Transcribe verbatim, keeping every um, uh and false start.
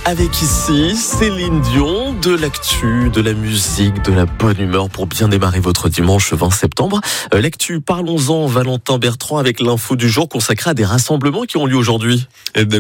Avec ici Céline Dion, de l'actu, de la musique, de la bonne humeur pour bien démarrer votre dimanche vingt septembre. Euh, l'actu, parlons-en, Valentin Bertrand, avec l'info du jour consacrée à des rassemblements qui ont lieu aujourd'hui.